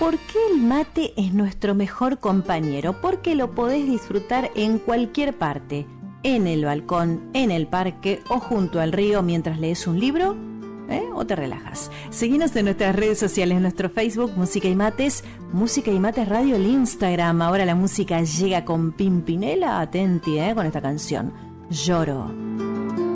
¿Por qué el mate es nuestro mejor compañero? Porque lo podés disfrutar en cualquier parte, en el balcón, en el parque o junto al río mientras lees un libro, o te relajas. Seguinos en nuestras redes sociales, en nuestro Facebook, Música y Mates Radio, el Instagram. Ahora la música llega con Pimpinela, atenti, con esta canción, Lloro.